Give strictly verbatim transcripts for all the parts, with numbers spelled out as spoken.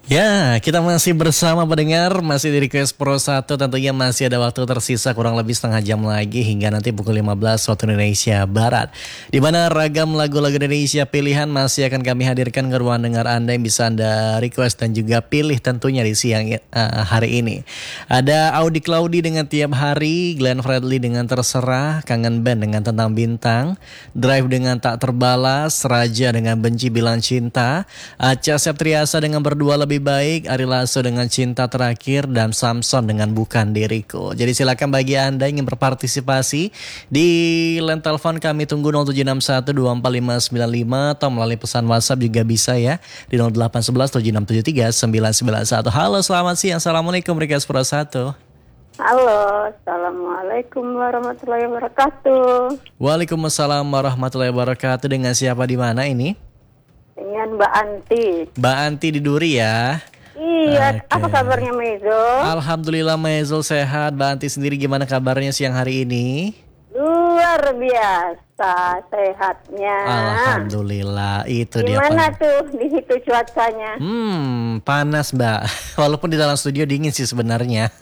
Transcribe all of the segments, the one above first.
Ya, kita masih bersama pendengar, masih di Request Pro satu, tentunya masih ada waktu tersisa kurang lebih setengah jam lagi hingga nanti pukul lima belas waktu Indonesia Barat. Di mana ragam lagu-lagu Indonesia pilihan masih akan kami hadirkan ke ruang dengar Anda yang bisa Anda request dan juga pilih tentunya di siang uh, hari ini. Ada Audi Claudi dengan Tiap Hari, Glenn Fredly dengan Terserah, Kangen Band dengan Tentang Bintang, Drive dengan Tak Terbalas, Raja dengan Benci Bilang Cinta, Acha Septriasa dengan Berdua Lebih Baik, Ari Lasso dengan Cinta Terakhir, dan Samson dengan Bukan Diriku. Jadi silakan bagi Anda yang ingin berpartisipasi di line telepon kami tunggu nol tujuh enam satu dua empat lima sembilan lima atau melalui pesan WhatsApp juga bisa ya di nol delapan satu satu tujuh enam tujuh tiga sembilan sembilan satu. Halo, selamat siang. Assalamualaikum Request Pro satu. Halo, Assalamualaikum warahmatullahi wabarakatuh. Waalaikumsalam warahmatullahi wabarakatuh. Dengan siapa di mana ini? Dengan Mbak Anti. Mbak Anti di Duri ya. Iya, Oke. apa kabarnya Mezo? Alhamdulillah Mezul sehat. Mbak Anti sendiri gimana kabarnya siang hari ini? Luar biasa sehatnya. Alhamdulillah, itu dia. Gimana tuh di situ cuacanya? Hmm, panas Mbak. Walaupun di dalam studio dingin sih sebenarnya.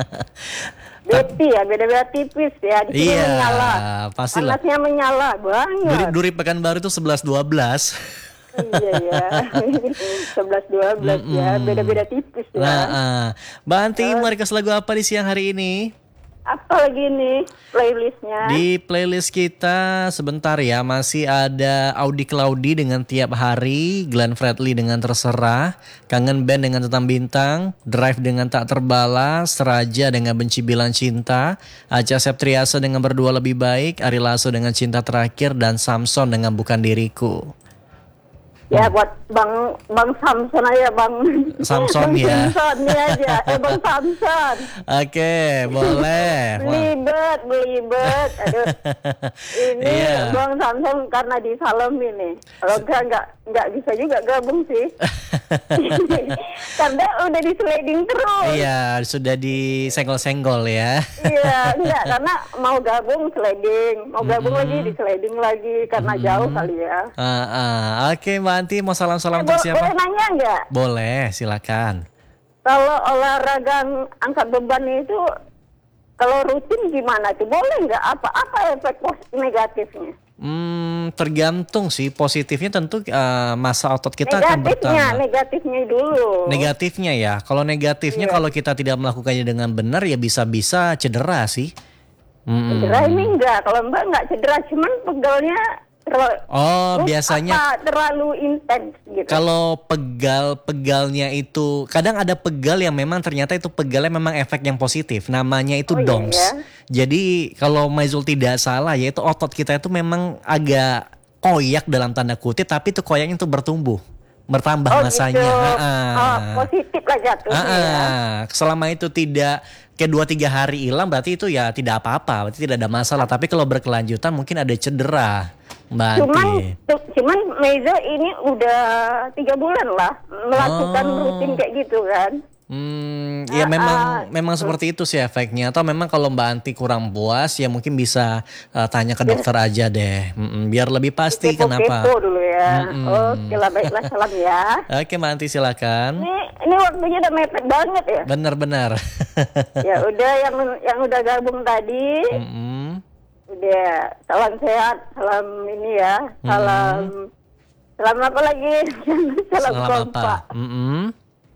Beti ya, beda-beda tipis ya. Di sini Iya, menyala. pastilah. Panasnya menyala Duri, banget. Duri Pekanbaru itu sebelas dua belas. Iya ya, sebelas dua belas ya, beda-beda tipis ya. Nah, uh, Mbak Anti mau request lagu apa di siang hari ini? Apa lagi nih playlistnya? Di playlist kita sebentar ya, masih ada Audi Claudi dengan Tiap Hari, Glenn Fredly dengan Terserah, Kangen Band dengan Tentang Bintang, Drive dengan Tak Terbalas, Raja dengan Benci Bilang Cinta, Acha Septriasa dengan Berdua Lebih Baik, Ari Lasso dengan Cinta Terakhir, dan Samson dengan Bukan Diriku. Ya buat Bang Bang Samson aja Bang. Samson ya. Samson aja. Eh Bang Samson. Oke, boleh. Wah. Belibet, belibet. Aduh. Ini Iya. Bang Samson karena di Salem ini. Kalau enggak enggak enggak bisa juga gabung sih. Karena udah di sliding terus. Iya, sudah disenggol-senggol ya. Iya, enggak karena mau gabung sliding, mau gabung Mm-mm. lagi di sliding lagi karena Mm-mm. jauh kali ya. Ah, ah. Oke Mbak Anti, mau salam-salam Eh, untuk bo- siapa? boleh nanya enggak? Boleh, silakan. Kalau olahraga angkat beban itu kalau rutin gimana tuh? Boleh nggak? Apa apa efek pos- negatifnya? Hmm, tergantung sih. Positifnya tentu eh, massa otot kita akan Negatifnya, bertambah. negatifnya dulu. Negatifnya ya. Kalau negatifnya Iya. kalau kita tidak melakukannya dengan benar ya bisa-bisa cedera sih. Mm-mm. Cedera ini enggak. Kalau Mbak nggak cedera, cuman pegalnya terlalu, Oh, terus biasanya apa, terlalu intens gitu. kalau pegal-pegalnya itu kadang ada pegal yang memang ternyata itu pegalnya memang efek yang positif. Namanya itu Oh, iya, DOMS. ya. Jadi kalau Maizul tidak salah yaitu otot kita itu memang agak koyak dalam tanda kutip, tapi itu koyaknya itu bertumbuh, bertambah Oh masanya. gitu. Ha-ha. Oh, positif lah jatuhnya ya. Ah, selama itu tidak kayak dua tiga hari hilang berarti itu ya tidak apa-apa, berarti tidak ada masalah. Tapi kalau berkelanjutan mungkin ada cedera, Mbak Cuman, Anti. tu- cuman Meza ini udah tiga bulan lah melakukan Oh. rutin kayak gitu kan. Hmm, ya Ah, memang ah. memang seperti itu sih efeknya. Atau memang kalau Mbak Anti kurang puas ya mungkin bisa uh, tanya ke dokter aja deh. Mm-mm, biar lebih pasti kenapa. Kepo-kepo dulu ya. Mm-mm. Oke lah, baiklah, salam ya. Oke Mbak Anti silakan. Ini ini waktunya udah mepet banget ya. Benar-benar. Ya udah yang yang udah gabung tadi, Mm-mm. udah salam sehat, salam ini ya, salam salam apa lagi? salam Salam apa? kompak. Mm-mm.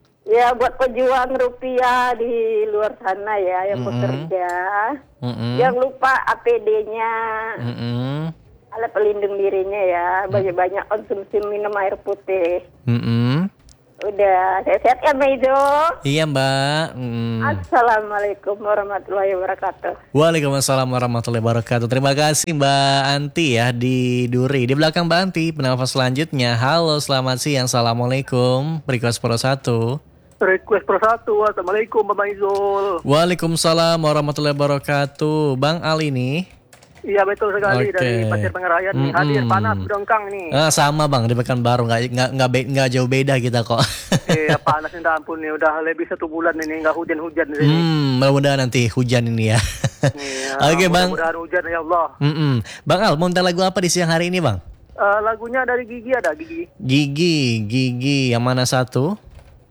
Ya buat pejuang rupiah di luar sana ya yang Mm-mm. bekerja. Mm-mm. Jangan lupa A P D-nya, Mm-mm. alat pelindung dirinya ya, banyak-banyak konsumsi minum air putih. Mm-mm. Udah, sehat-sehat ya Meizo. Iya Mbak. Mm. Assalamualaikum warahmatullahi wabarakatuh. Waalaikumsalam warahmatullahi wabarakatuh. Terima kasih Mbak Anti ya di Duri. Di belakang Mbak Anti, penelpon selanjutnya. Halo, selamat siang. Assalamualaikum. Request Pro satu. Request Pro satu. Assalamualaikum Bapak Izul. Waalaikumsalam warahmatullahi wabarakatuh. Bang Ali nih. Iya betul sekali. Oke. Dari Pasir Pengerayaan nih. Hadir Mm-mm. panas dongkang nih. Ah, sama Bang di Pekanbaru, nggak nggak nggak be- nggak jauh beda kita kok. Iya panas minta ampun nih. Udah lebih satu bulan ini nggak hujan-hujan di sini. Hmm, mudah-mudahan nanti hujan ini ya. Iya, Oke Bang. mudah-mudahan hujan ya Allah. Mm-mm. Bang Al, mau minta lagu apa di siang hari ini Bang? Eh, lagunya dari Gigi ada Gigi. Gigi, Gigi yang mana satu?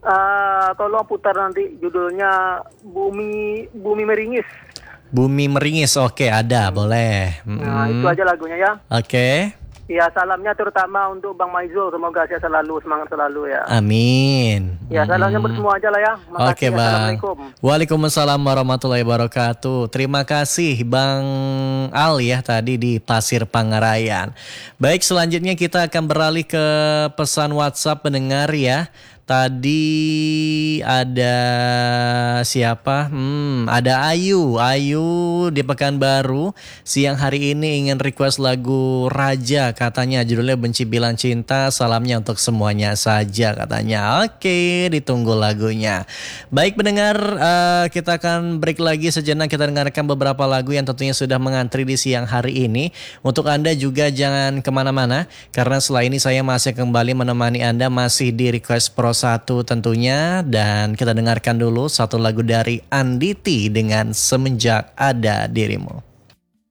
Ah, tolong putar nanti judulnya Bumi Bumi Meringis. Bumi Meringis, oke ada, boleh. Nah, Mm-mm. itu aja lagunya ya. Oke, Ya, salamnya terutama untuk Bang Maizo. Semoga sehat selalu, semangat selalu ya. amin. Ya, salamnya buat semua aja lah ya. Makasih, Oke Bang. Assalamualaikum. Waalaikumsalam warahmatullahi wabarakatuh. Terima kasih Bang Al ya tadi di Pasir Pangarayan. Baik, selanjutnya kita akan beralih ke pesan WhatsApp pendengar ya. Tadi ada siapa? Hmm, ada Ayu. Ayu di Pekanbaru. Siang hari ini ingin request lagu Raja. Katanya judulnya Benci Bilang Cinta. Salamnya untuk semuanya saja katanya. Oke, ditunggu lagunya. Baik pendengar, eh, kita akan break lagi sejenak. Kita dengarkan beberapa lagu yang tentunya sudah mengantri di siang hari ini. Untuk Anda juga jangan kemana-mana. Karena setelah ini saya masih kembali menemani Anda masih di Request Pro satu tentunya, dan kita dengarkan dulu satu lagu dari Anditi dengan Semenjak Ada Dirimu.